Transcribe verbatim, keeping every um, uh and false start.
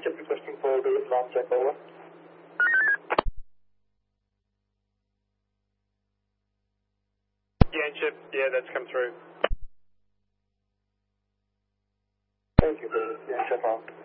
Chip requesting for the launch check over. Yeah, Chip, yeah, that's come through. Thank you, yeah, Chip out.